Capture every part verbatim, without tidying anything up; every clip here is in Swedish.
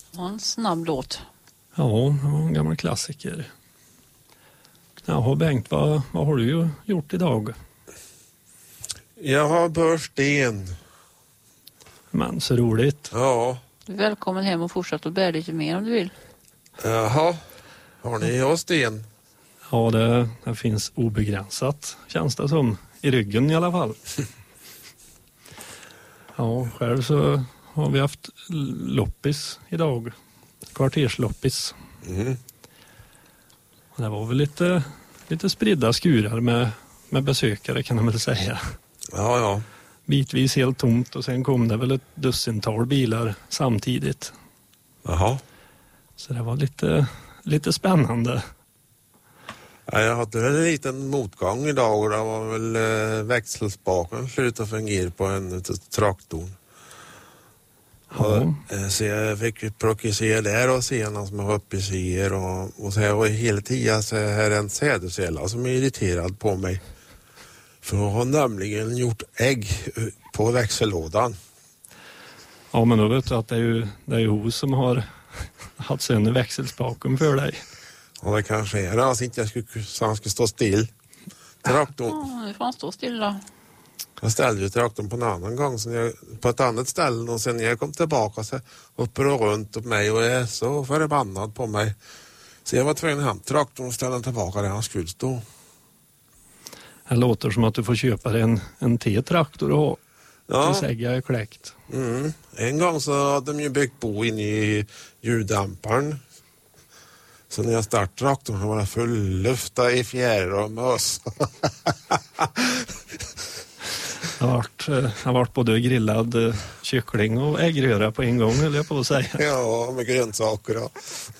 Och en snabb låt. Ja, det var en gammal klassiker. Jaha, Bengt, vad, vad har du gjort idag? Jag har börst sten. Men så roligt. Ja. Du är välkommen hem och fortsätta att bära lite mer om du vill. Jaha. Har ni oss sten? Ja, det, det finns obegränsat, känns det som. I ryggen i alla fall. Ja, själv så har vi haft loppis idag. Kvartersloppis. Mm. Det var väl lite, lite spridda skurar med, med besökare, kan man väl säga. Ja, ja. Bitvis helt tomt och sen kom det väl ett dussintal bilar samtidigt. Jaha. Så det var lite, lite spännande. Ja, jag hade en liten motgång idag och det var väl eh, växelspaken slutade fungera på en utav traktorn. Ja. Och, eh, så jag fick plocka se där och se någon som var uppe i ser och, och så jag var hela tiden så här en sädesela som är irriterad på mig. För hon har nämligen gjort ägg på växellådan. Ja, men då vet du att det är ju, det är ju hon som har haft sönder växelspaken för dig. Och det kanske är det, alltså inte jag skulle, så han skulle stå still. Traktorn. Ja, nu får han stå stilla. Jag ställde ju traktorn på en annan gång så jag, på ett annat ställe och sen när jag kom tillbaka så uppe och runt åt mig och är så förbannad på mig. Så jag var tvungen att hämta traktorn och ställa tillbaka där han skulle stå. Det låter som att du får köpa en, en T-traktor och ha. Ja. Tills ägga är kläckt. Mm. En gång så hade de ju byggt bo in i ljuddämparen. Så när jag startade traktorn så var det full lufta i fjärr och möss. Det har varit, det har varit både grillad eh, kyckling och äggröra på en gång, höll jag på att säga. Ja, med grönsaker och,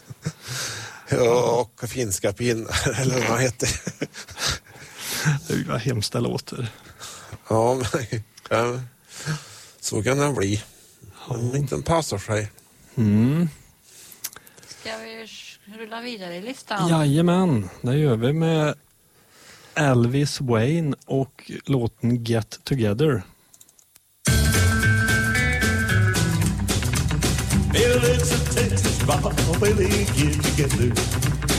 ja, och finska pinnar eller vad heter det. Det var hemskt det låter. Ja, men, ja, så kan det bli. Om inte den passar sig. Mm. Ska vi rulla vidare i listan? Jajamän, det gör vi med Elvis Wayne och låten Get Together. Well, it's a Texas bop, where they get together.